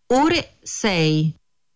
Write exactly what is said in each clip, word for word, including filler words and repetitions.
ore sei.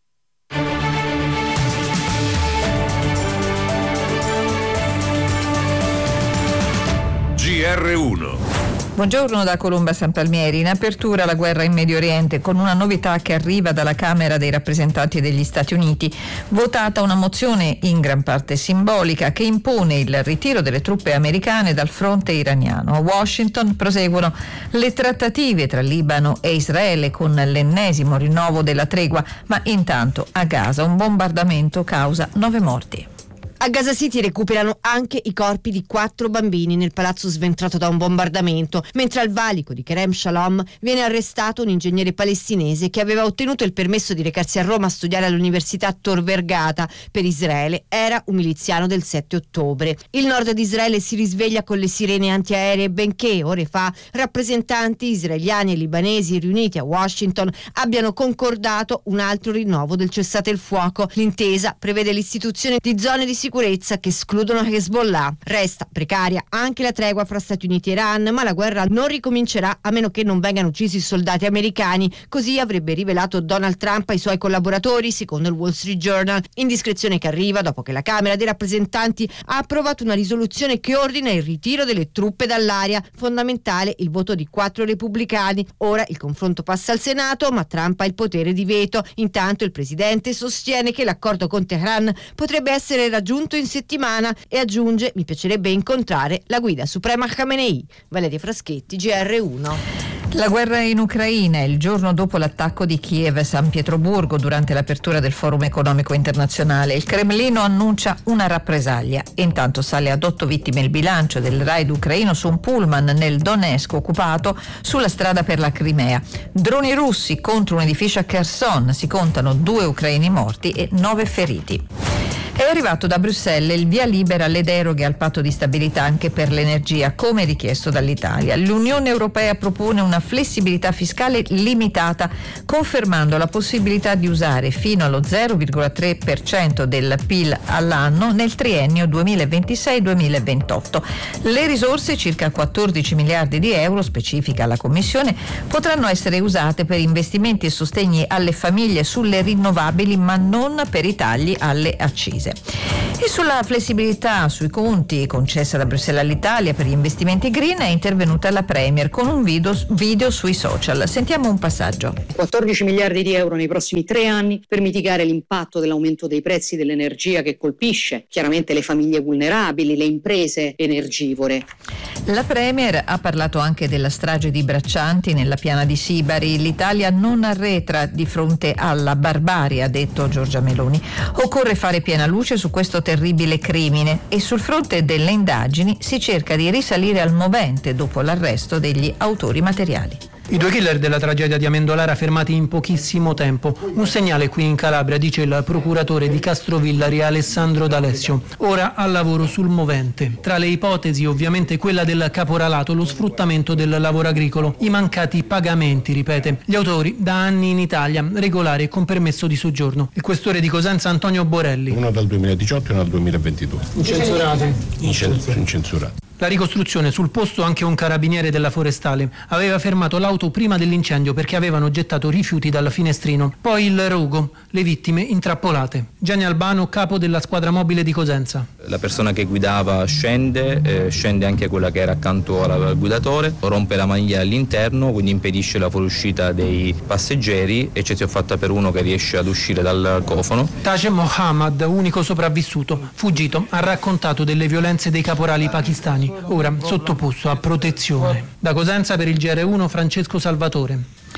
G R uno. Buongiorno da Colomba San Palmieri. In apertura la guerra in Medio Oriente, con una novità che arriva dalla Camera dei rappresentanti degli Stati Uniti. Votata una mozione in gran parte simbolica che impone il ritiro delle truppe americane dal fronte iraniano. A Washington proseguono le trattative tra Libano e Israele con l'ennesimo rinnovo della tregua, ma intanto a Gaza un bombardamento causa nove morti. A Gaza City recuperano anche i corpi di quattro bambini nel palazzo sventrato da un bombardamento, mentre al valico di Kerem Shalom viene arrestato un ingegnere palestinese che aveva ottenuto il permesso di recarsi a Roma a studiare all'Università Tor Vergata. Per Israele era un miliziano del sette ottobre. Il nord di Israele si risveglia con le sirene antiaeree, benché ore fa rappresentanti israeliani e libanesi riuniti a Washington abbiano concordato un altro rinnovo del cessate il fuoco. L'intesa prevede l'istituzione di zone di sicurezza sicurezza che escludono Hezbollah. Resta precaria anche la tregua fra Stati Uniti e Iran, ma la guerra non ricomincerà a meno che non vengano uccisi soldati americani. Così avrebbe rivelato Donald Trump ai suoi collaboratori, secondo il Wall Street Journal. Indiscrezione che arriva dopo che la Camera dei rappresentanti ha approvato una risoluzione che ordina il ritiro delle truppe dall'area. Fondamentale il voto di quattro repubblicani. Ora il confronto passa al Senato, ma Trump ha il potere di veto. Intanto il presidente sostiene che l'accordo con Teheran potrebbe essere raggiunto in settimana e aggiunge: mi piacerebbe incontrare la guida suprema Khamenei. Valeria Fraschetti, G R uno. La guerra in Ucraina, il giorno dopo l'attacco di Kiev a San Pietroburgo durante l'apertura del Forum economico internazionale. Il Cremlino annuncia una rappresaglia. Intanto sale ad otto vittime il bilancio del raid ucraino su un pullman nel Donetsk occupato sulla strada per la Crimea. Droni russi contro un edificio a Kherson, si contano due ucraini morti e nove feriti. È arrivato da Bruxelles il via libera alle deroghe al patto di stabilità anche per l'energia, come richiesto dall'Italia. L'Unione Europea propone una flessibilità fiscale limitata, confermando la possibilità di usare fino allo zero virgola tre per cento del P I L all'anno nel triennio duemilaventisei duemilaventotto. Le risorse, circa quattordici miliardi di euro, specifica la Commissione, potranno essere usate per investimenti e sostegni alle famiglie sulle rinnovabili, ma non per i tagli alle accise. E sulla flessibilità sui conti concessa da Bruxelles all'Italia per gli investimenti green è intervenuta la Premier con un video, video sui social. Sentiamo un passaggio. quattordici miliardi di euro nei prossimi tre anni per mitigare l'impatto dell'aumento dei prezzi dell'energia che colpisce chiaramente le famiglie vulnerabili, le imprese energivore. La Premier ha parlato anche della strage di braccianti nella piana di Sibari. L'Italia non arretra di fronte alla barbarie, ha detto Giorgia Meloni. Occorre fare piena luce su questo terribile crimine e sul fronte delle indagini si cerca di risalire al movente dopo l'arresto degli autori materiali. I due killer della tragedia di Amendolara fermati in pochissimo tempo. Un segnale qui in Calabria, dice il procuratore di Castrovillari Alessandro D'Alessio. Ora al lavoro sul movente. Tra le ipotesi ovviamente quella del caporalato, lo sfruttamento del lavoro agricolo, i mancati pagamenti, ripete. Gli autori da anni in Italia, regolari e con permesso di soggiorno. Il questore di Cosenza Antonio Borelli. Uno dal duemiladiciotto e uno dal duemilaventidue. Incensurati. Incensurati. La ricostruzione: sul posto anche un carabiniere della Forestale. Aveva fermato l'auto prima dell'incendio perché avevano gettato rifiuti dal finestrino. Poi il rogo, le vittime intrappolate. Gianni Albano, capo della squadra mobile di Cosenza. La persona che guidava scende, eh, scende anche quella che era accanto al guidatore, rompe la maniglia all'interno, quindi impedisce la fuoriuscita dei passeggeri, eccezione fatta per uno che riesce ad uscire dal cofano. Tace Mohammad, unico sopravvissuto, fuggito, ha raccontato delle violenze dei caporali pakistani. Ora sottoposto a protezione. Da Cosenza per il G R uno Francesco Salvatore.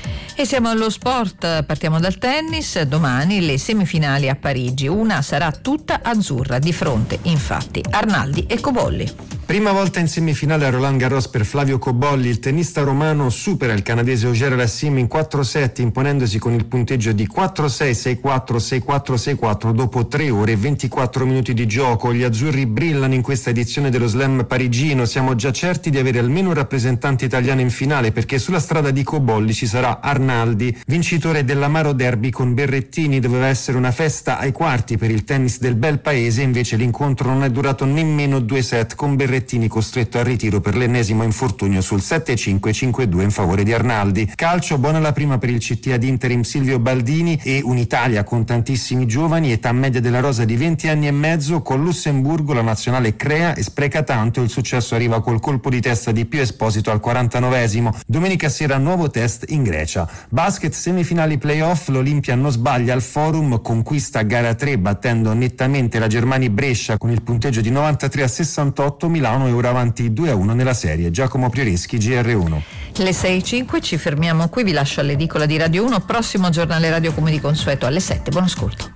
E siamo allo sport, partiamo dal tennis. Domani le semifinali a Parigi, una sarà tutta azzurra, di fronte infatti Arnaldi e Cobolli. Prima volta in semifinale a Roland Garros per Flavio Cobolli, il tennista romano supera il canadese Auger Aliassime in quattro set, imponendosi con il punteggio di quattro sei, sei quattro, sei quattro, sei quattro dopo tre ore e ventiquattro minuti di gioco. Gli azzurri brillano in questa edizione dello Slam parigino, siamo già certi di avere almeno un rappresentante italiano in finale, perché sulla strada di Cobolli ci sarà Arnaldi, vincitore dell'Amaro Derby con Berrettini. Doveva essere una festa ai quarti per il tennis del bel paese, invece l'incontro non è durato nemmeno due set, con Berrettini Berrettini costretto al ritiro per l'ennesimo infortunio sul sette cinque cinque due in favore di Arnaldi. Calcio, buona la prima per il C T ad interim Silvio Baldini e un'Italia con tantissimi giovani, età media della rosa di venti anni e mezzo. Con Lussemburgo la nazionale crea e spreca tanto, il successo arriva col colpo di testa di Pio Esposito al quarantanovesimo. Domenica sera nuovo test in Grecia. Basket, semifinali playoff, l'Olimpia non sbaglia al Forum, conquista gara tre battendo nettamente la Germani Brescia con il punteggio di novantatré a sessantotto. Milano è ora avanti due a uno nella serie. Giacomo Prioreschi, G R uno. Le sei e cinque, ci fermiamo qui, vi lascio all'edicola di Radio uno, prossimo giornale radio come di consueto alle sette. Buon ascolto.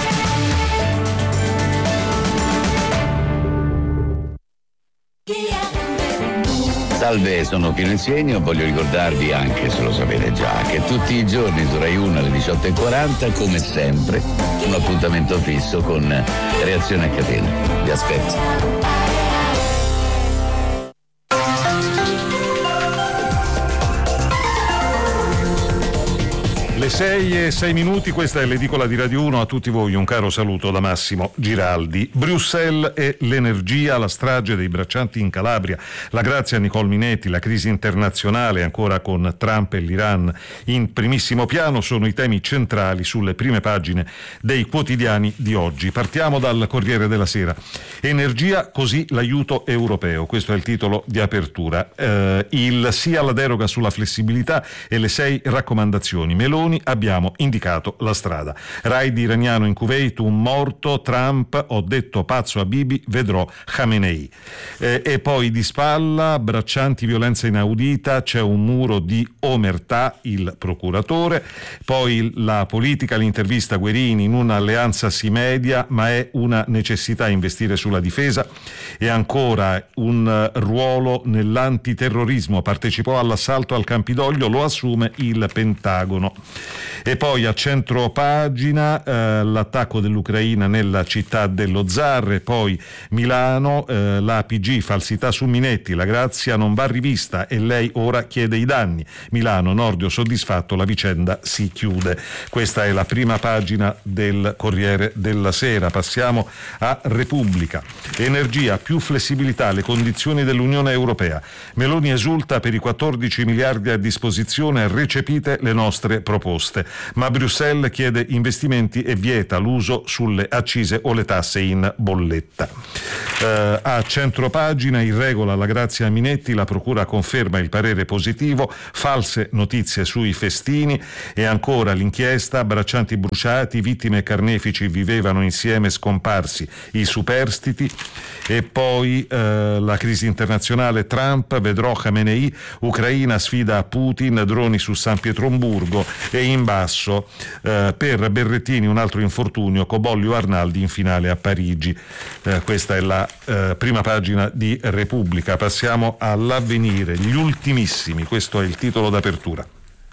Salve, sono Pino Insegno, voglio ricordarvi, anche se lo sapete già, che tutti i giorni su Rai uno alle diciotto e quaranta, come sempre, un appuntamento fisso con Reazione a catena. Vi aspetto. Le sei e sei minuti, questa è l'edicola di Radio uno, a tutti voi un caro saluto da Massimo Giraldi. Bruxelles e l'energia, la strage dei braccianti in Calabria, la grazia a Nicole Minetti, la crisi internazionale ancora con Trump e l'Iran in primissimo piano sono i temi centrali sulle prime pagine dei quotidiani di oggi. Partiamo dal Corriere della Sera. Energia, così l'aiuto europeo, questo è il titolo di apertura. Eh, il sì alla deroga sulla flessibilità e le sei raccomandazioni. Meloni, abbiamo indicato la strada. Raid iraniano in Kuwait, un morto. Trump, ho detto pazzo a Bibi, vedrò Khamenei. Eh, e poi di spalla, braccianti, violenza inaudita, c'è un muro di omertà, il procuratore. Poi la politica, l'intervista Guerini, in un'alleanza si media, ma è una necessità investire sulla difesa. E ancora un ruolo nell'antiterrorismo, partecipò all'assalto al Campidoglio, lo assume il Pentagono. E poi a centro pagina eh, l'attacco dell'Ucraina nella città dello zar, e poi Milano, eh, la A P G, falsità su Minetti, la grazia non va rivista e lei ora chiede i danni. Milano, Nordio soddisfatto, la vicenda si chiude. Questa è la prima pagina del Corriere della Sera. Passiamo a Repubblica. Energia, più flessibilità, le condizioni dell'Unione Europea. Meloni esulta per i quattordici miliardi a disposizione, recepite le nostre proposte. Ma Bruxelles chiede investimenti e vieta l'uso sulle accise o le tasse in bolletta. Eh, a centropagina, in regola la grazia a Minetti, la procura conferma il parere positivo, false notizie sui festini. E ancora l'inchiesta, braccianti bruciati, vittime e carnefici vivevano insieme, scomparsi i superstiti. E poi eh, la crisi internazionale, Trump, vedrò Khamenei, Ucraina sfida Putin, droni su San Pietroburgo. E in basso eh, per Berrettini un altro infortunio, Cobollio Arnaldi in finale a Parigi. Eh, questa è la eh, prima pagina di Repubblica. Passiamo all'Avvenire, gli ultimissimi, questo è il titolo d'apertura.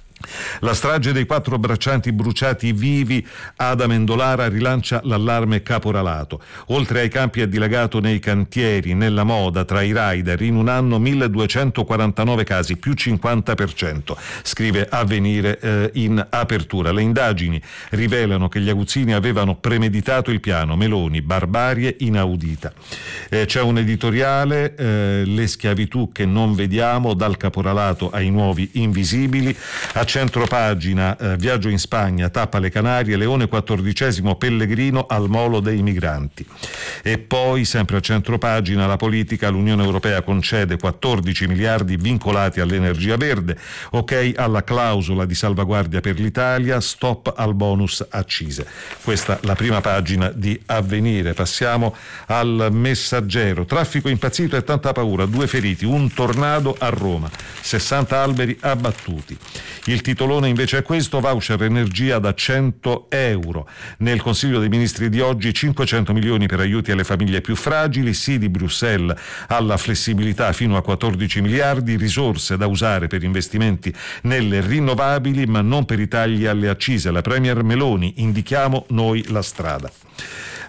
La strage dei quattro braccianti bruciati vivi ad Amendolara rilancia l'allarme caporalato. Oltre ai campi è dilagato nei cantieri, nella moda, tra i rider. In un anno milleduecentoquarantanove casi, più cinquanta per cento, scrive Avvenire eh, in apertura. Le indagini rivelano che gli aguzzini avevano premeditato il piano. Meloni, barbarie inaudita. Eh, c'è un editoriale, eh, le schiavitù che non vediamo, dal caporalato ai nuovi invisibili. A centropagina, eh, viaggio in Spagna, tappa le Canarie, Leone quattordicesimo Pellegrino al molo dei migranti. E poi, sempre a centropagina, la politica, l'Unione Europea concede quattordici miliardi vincolati all'energia verde, ok alla clausola di salvaguardia per l'Italia, stop al bonus accise. Questa la prima pagina di Avvenire. Passiamo al Messaggero. Traffico impazzito e tanta paura, due feriti, un tornado a Roma, sessanta alberi abbattuti. Il titolone invece è questo, voucher energia da cento euro. Nel Consiglio dei Ministri di oggi cinquecento milioni per aiuti alle famiglie più fragili, sì di Bruxelles alla flessibilità fino a quattordici miliardi, risorse da usare per investimenti nelle rinnovabili ma non per i tagli alle accise. La Premier Meloni, indichiamo noi la strada.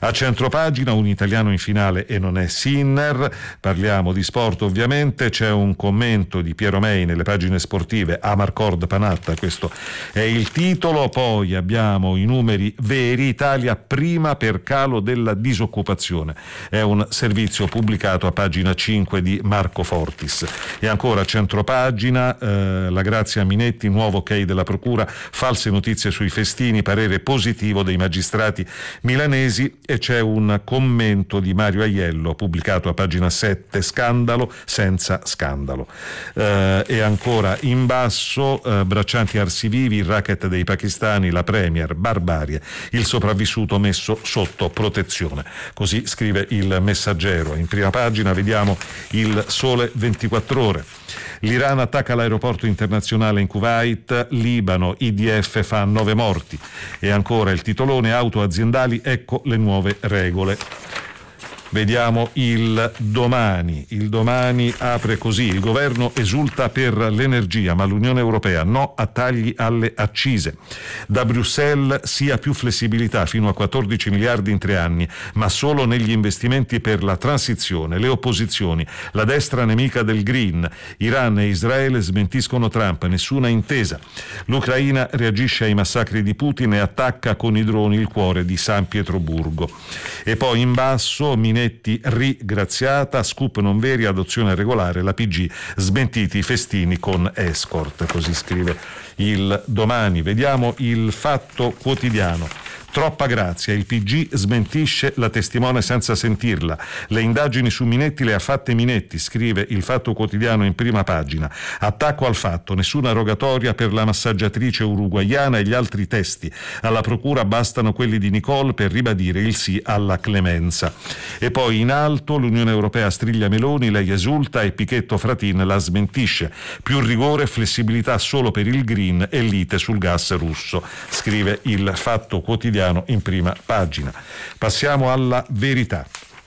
A centropagina un italiano in finale e non è Sinner, parliamo di sport ovviamente, c'è un commento di Piero Mei nelle pagine sportive, Amarcord Panatta, questo è il titolo, poi abbiamo i numeri veri, Italia prima per calo della disoccupazione, è un servizio pubblicato a pagina cinque di Marco Fortis. E ancora a centropagina, eh, la Grazia Minetti, nuovo ok della procura, false notizie sui festini, parere positivo dei magistrati milanesi, e c'è un commento di Mario Aiello pubblicato a pagina sette, scandalo senza scandalo. Eh, e ancora in basso, eh, braccianti arsi vivi, il racket dei pakistani, la premier, barbarie, il sopravvissuto messo sotto protezione. Così scrive il Messaggero. In prima pagina vediamo il Sole ventiquattro ore. L'Iran attacca l'aeroporto internazionale in Kuwait, Libano, I D F fa nove morti. E ancora il titolone, auto aziendali, ecco le nuove regole. Vediamo il Domani. Il Domani apre così: il governo esulta per l'energia, ma l'Unione Europea no a tagli alle accise. Da Bruxelles sia più flessibilità fino a quattordici miliardi in tre anni, ma solo negli investimenti per la transizione. Le opposizioni, la destra nemica del green. Iran e Israele smentiscono Trump, nessuna intesa. L'Ucraina reagisce ai massacri di Putin e attacca con i droni il cuore di San Pietroburgo. E poi in basso, Minetti rigraziata, scoop non veri, adozione regolare, la P G smentiti i festini con escort, così scrive il Domani. Vediamo il Fatto Quotidiano. Troppa grazia, il P G smentisce la testimone senza sentirla. Le indagini su Minetti le ha fatte Minetti, scrive il Fatto Quotidiano in prima pagina. Attacco al fatto, nessuna rogatoria per la massaggiatrice uruguaiana e gli altri testi. Alla procura bastano quelli di Nicole per ribadire il sì alla clemenza. E poi in alto, l'Unione Europea striglia Meloni, lei esulta e Pichetto Fratin la smentisce. Più rigore, flessibilità solo per il green e lite sul gas russo, scrive il Fatto Quotidiano in prima pagina. Passiamo alla Verità.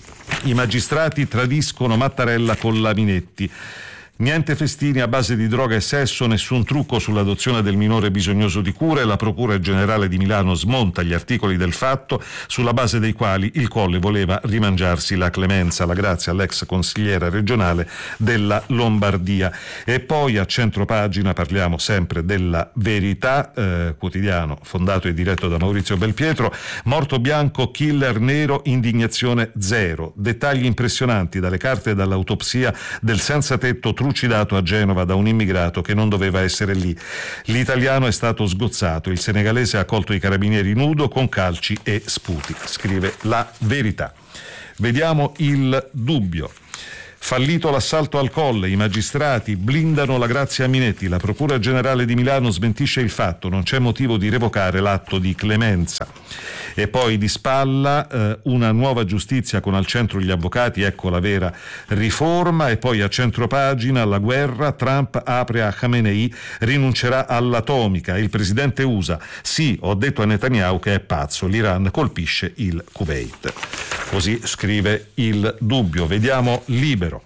I magistrati tradiscono Mattarella con la Minetti. Niente festini a base di droga e sesso, nessun trucco sull'adozione del minore bisognoso di cure. La Procura Generale di Milano smonta gli articoli del Fatto sulla base dei quali il Colle voleva rimangiarsi la clemenza, la grazia all'ex consigliera regionale della Lombardia. E poi a centropagina parliamo sempre della Verità, eh, quotidiano fondato e diretto da Maurizio Belpietro. Morto bianco, killer nero, indignazione zero. Dettagli impressionanti dalle carte e dall'autopsia del senza tetto trucidato a Genova da un immigrato che non doveva essere lì. L'italiano è stato sgozzato, il senegalese ha colto i carabinieri nudo con calci e sputi, scrive la Verità. Vediamo il Dubbio. Fallito l'assalto al Colle, i magistrati blindano la Grazia Minetti, la Procura Generale di Milano smentisce il fatto, non c'è motivo di revocare l'atto di clemenza. E poi di spalla eh, una nuova giustizia con al centro gli avvocati, ecco la vera riforma. E poi a centropagina la guerra, Trump apre a Khamenei, rinuncerà all'atomica, il presidente U S A, sì, ho detto a Netanyahu che è pazzo, l'Iran colpisce il Kuwait. Così scrive il Dubbio. Vediamo Libero.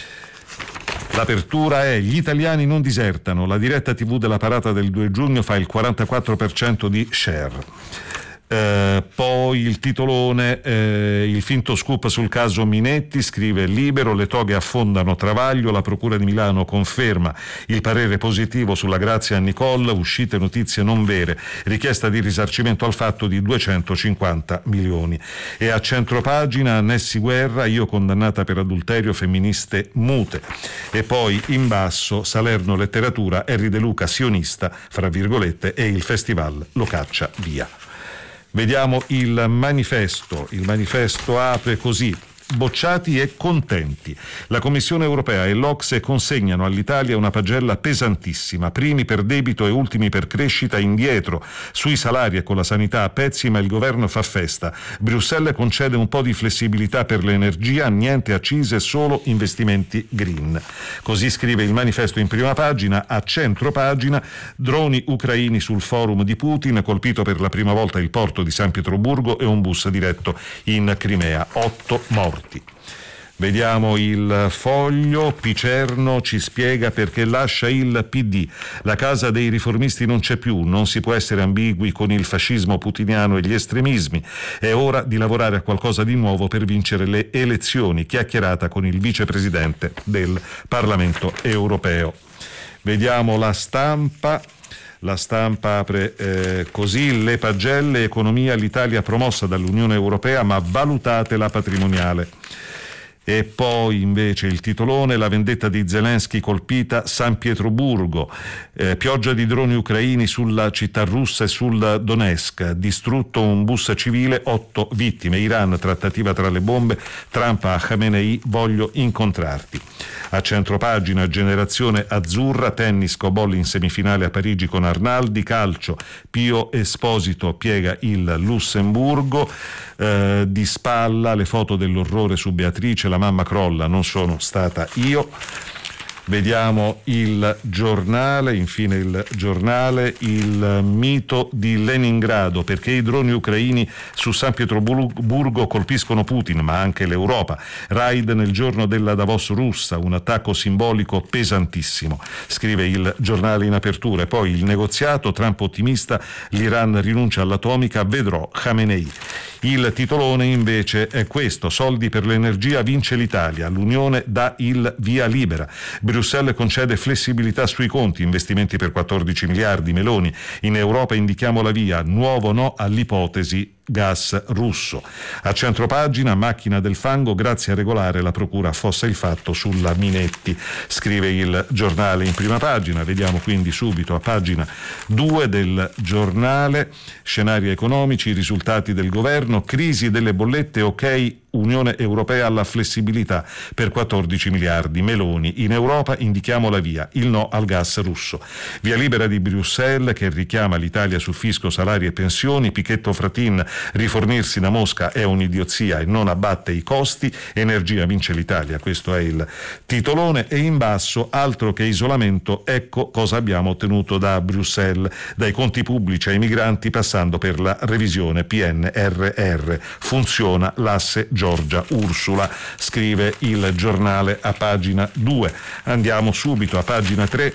L'apertura è: gli italiani non disertano, la diretta tivù della parata del due giugno fa il quarantaquattro per cento di share. Eh, poi il titolone, eh, il finto scoop sul caso Minetti, scrive Libero, le toghe affondano Travaglio, la Procura di Milano conferma il parere positivo sulla grazia a Nicole, uscite notizie non vere, richiesta di risarcimento al fatto di duecentocinquanta milioni. E a centropagina Nessi Guerra, io condannata per adulterio, femministe mute. E poi in basso Salerno Letteratura, Henry De Luca sionista, fra virgolette, e il festival lo caccia via. Vediamo il Manifesto. Il Manifesto apre così: bocciati e contenti. La Commissione Europea e l'Ocse consegnano all'Italia una pagella pesantissima, primi per debito e ultimi per crescita, indietro sui salari e con la sanità a pezzi, ma il governo fa festa. Bruxelles concede un po' di flessibilità per l'energia, niente accise, solo investimenti green. Così scrive il Manifesto in prima pagina. A centro pagina, droni ucraini sul forum di Putin, colpito per la prima volta il porto di San Pietroburgo e un bus diretto in Crimea, otto morti. Vediamo il Foglio. Picerno ci spiega perché lascia il P D. La casa dei riformisti non c'è più, non si può essere ambigui con il fascismo putiniano e gli estremismi. È ora di lavorare a qualcosa di nuovo per vincere le elezioni. Chiacchierata con il vicepresidente del Parlamento europeo. Vediamo La Stampa. La Stampa apre eh, così: le pagelle, economia, l'Italia promossa dall'Unione Europea ma valutate la patrimoniale. E poi invece il titolone: la vendetta di Zelensky colpita San Pietroburgo, eh, pioggia di droni ucraini sulla città russa e sul Donetsk, distrutto un bus civile, otto vittime, Iran, trattativa tra le bombe, Trump a Khamenei, voglio incontrarti. A centropagina generazione azzurra, tennis, Cobolli in semifinale a Parigi con Arnaldi, calcio, Pio Esposito piega il Lussemburgo, eh, di spalla le foto dell'orrore su Beatrice, la mamma crolla, non sono stata io. Vediamo il Giornale, infine il Giornale, il mito di Leningrado, perché i droni ucraini su San Pietroburgo colpiscono Putin ma anche l'Europa. Raid nel giorno della Davos russa, un attacco simbolico pesantissimo, scrive il Giornale in apertura. E poi il negoziato, Trump ottimista, l'Iran rinuncia all'atomica, vedrò Khamenei. Il titolone invece è questo: soldi per l'energia, vince l'Italia, l'Unione dà il via libera. Bruxelles concede flessibilità sui conti, investimenti per quattordici miliardi, Meloni, in Europa indichiamo la via, nuovo no all'ipotesi gas russo. A centropagina, macchina del fango, grazie a regolare la procura affossa il fatto sulla Minetti, scrive il Giornale in prima pagina. Vediamo quindi subito a pagina due del Giornale, scenari economici, risultati del governo, crisi delle bollette, ok Unione Europea alla flessibilità per quattordici miliardi, Meloni, in Europa indichiamo la via, il no al gas russo. Via libera di Bruxelles che richiama l'Italia su fisco, salari e pensioni, Pichetto Fratin, rifornirsi da Mosca è un'idiozia e non abbatte i costi, energia vince l'Italia, questo è il titolone. E in basso, altro che isolamento, ecco cosa abbiamo ottenuto da Bruxelles, dai conti pubblici ai migranti passando per la revisione P N R R, funziona l'asse Giorgia Ursula, scrive il Giornale a pagina due. Andiamo subito a pagina tre.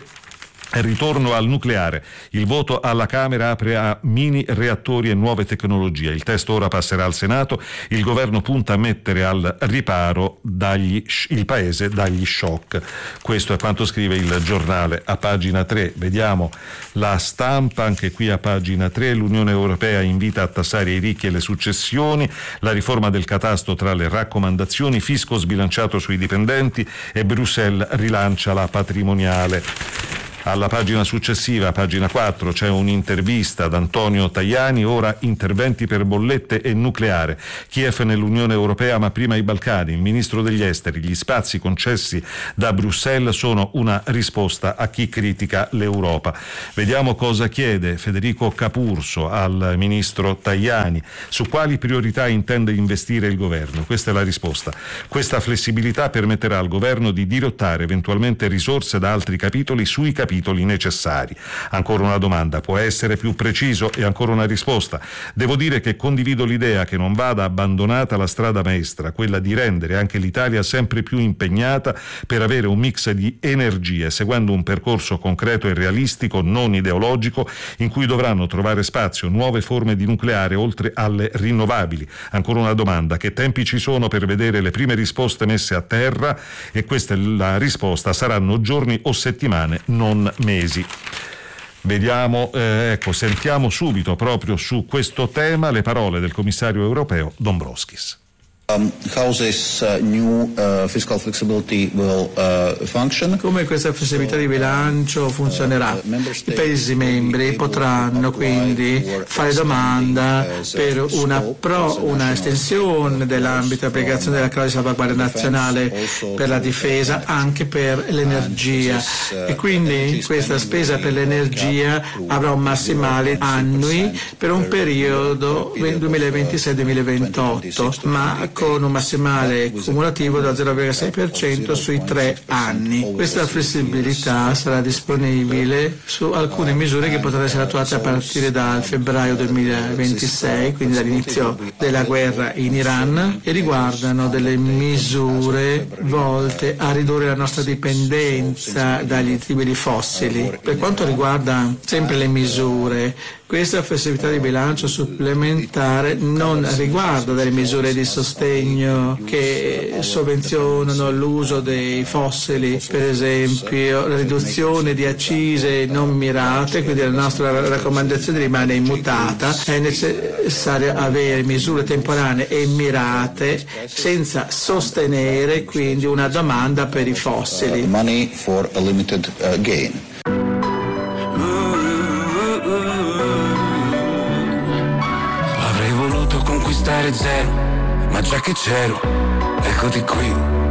Ritorno al nucleare. Il voto alla Camera apre a mini reattori e nuove tecnologie. Il testo ora passerà al Senato. Il governo punta a mettere al riparo dagli, il paese dagli shock. Questo è quanto scrive il Giornale a pagina tre. Vediamo La Stampa, anche qui a pagina tre. L'Unione Europea invita a tassare i ricchi e le successioni, la riforma del catasto tra le raccomandazioni, fisco sbilanciato sui dipendenti e Bruxelles rilancia la patrimoniale. Alla pagina successiva, pagina quattro, c'è un'intervista ad Antonio Tajani, ora interventi per bollette e nucleare. Kiev nell'Unione Europea ma prima i Balcani, il ministro degli esteri, gli spazi concessi da Bruxelles sono una risposta a chi critica l'Europa. Vediamo cosa chiede Federico Capurso al ministro Tajani, su quali priorità intende investire il governo. Questa è la risposta: questa flessibilità permetterà al governo di dirottare eventualmente risorse da altri capitoli sui capitoli capitoli necessari. Ancora una domanda, può essere più preciso? E ancora una risposta: devo dire che condivido l'idea che non vada abbandonata la strada maestra, quella di rendere anche l'Italia sempre più impegnata per avere un mix di energie, seguendo un percorso concreto e realistico, non ideologico, in cui dovranno trovare spazio nuove forme di nucleare oltre alle rinnovabili. Ancora una domanda, che tempi ci sono per vedere le prime risposte messe a terra? E questa è la risposta: saranno giorni o settimane, non mesi. Vediamo, eh, ecco, sentiamo subito proprio su questo tema le parole del commissario europeo Dombrovskis. Um, how this uh, new uh, fiscal flexibility will uh, function. Come questa flessibilità di bilancio funzionerà? I Paesi membri potranno quindi fare domanda per una, pro, una estensione dell'ambito di applicazione della clausola di salvaguardia nazionale per la difesa anche per l'energia, e quindi questa spesa per l'energia avrà un massimale annui per un periodo duemilaventisei duemilaventotto, ma con un massimale cumulativo da zero virgola sei per cento sui tre anni. Questa flessibilità sarà disponibile su alcune misure che potranno essere attuate a partire dal febbraio duemilaventisei, quindi dall'inizio della guerra in Iran, e riguardano delle misure volte a ridurre la nostra dipendenza dagli combustibili fossili. Per quanto riguarda sempre le misure, questa flessibilità di bilancio supplementare non riguarda delle misure di sostegno che sovvenzionano l'uso dei fossili, per esempio la riduzione di accise non mirate, quindi la nostra raccomandazione rimane immutata. È necessario avere misure temporanee e mirate senza sostenere quindi una domanda per i fossili. Money for a limited uh, gain. Avrei voluto conquistare zero, ma già che c'ero, eccoti qui.